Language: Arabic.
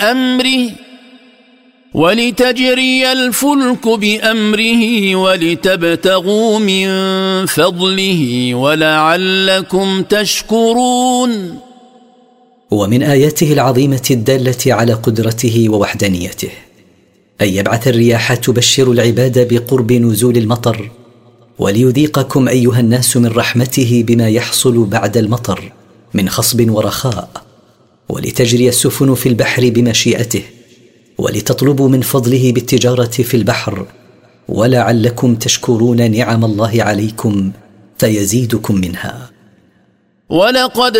أمره ولتجري الفلك بأمره ولتبتغوا من فضله ولعلكم تشكرون. ومن آياته العظيمة الدالة على قدرته ووحدانيته أن يبعث الرياح تبشر العباد بقرب نزول المطر، وليذيقكم أيها الناس من رحمته بما يحصل بعد المطر من خصب ورخاء، ولتجري السفن في البحر بمشيئته، ولتطلبوا من فضله بالتجارة في البحر، ولعلكم تشكرون نعم الله عليكم فيزيدكم منها. ولقد